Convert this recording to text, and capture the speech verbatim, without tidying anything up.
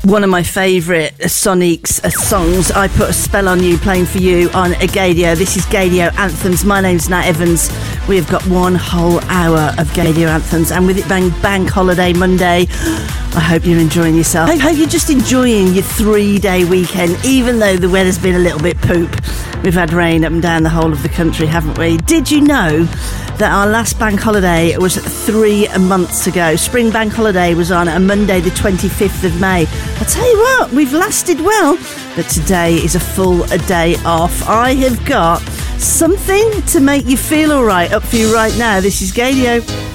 One of my favourite Sonics uh, songs, I Put a Spell on You, playing for you on Gadio. This is Gadio Anthems. My name's Nat Evans. We have got one whole hour of Gadio Anthems, and with it being Bank Holiday Monday, I hope you're enjoying yourself. I hope you're just enjoying your three-day weekend, even though the weather's been a little bit poop. We've had rain up and down the whole of the country, haven't we? Did you know that our last bank holiday was three months ago? Spring bank holiday was on a Monday the twenty-fifth of May. I'll tell you what, we've lasted well, but today is a full day off. I have got something to make you feel all right up for you right now. This is Gadio.